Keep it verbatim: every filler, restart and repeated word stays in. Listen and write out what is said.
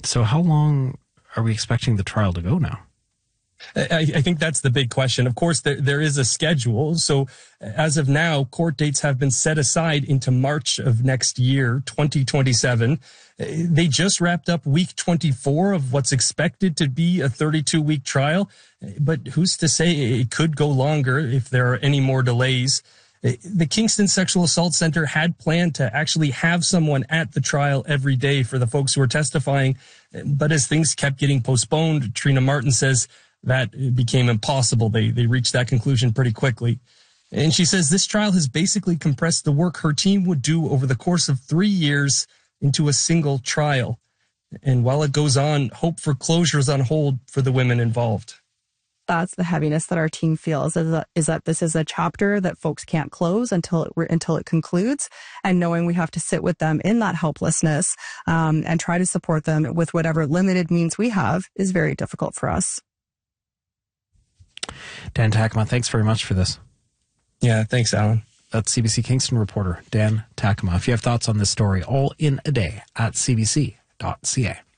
So how long are we expecting the trial to go now? I, I think that's the big question. Of course, there, there is a schedule. So as of now, court dates have been set aside into March of next year, twenty twenty-seven. They just wrapped up week twenty-four of what's expected to be a thirty-two week trial. But who's to say it could go longer if there are any more delays? The Kingston Sexual Assault Center had planned to actually have someone at the trial every day for the folks who are testifying. But as things kept getting postponed, Trina Martin says that became impossible. They they reached that conclusion pretty quickly. And she says this trial has basically compressed the work her team would do over the course of three years into a single trial. And while it goes on, hope for closure is on hold for the women involved. That's the heaviness that our team feels, is that, is that this is a chapter that folks can't close until it until it concludes, and knowing we have to sit with them in that helplessness um, and try to support them with whatever limited means we have is very difficult for us. Dan Takema, thanks very much for this. Yeah, thanks, Alan. That's C B C Kingston reporter Dan Takema. If you have thoughts on this story, all in a day at c b c dot c a.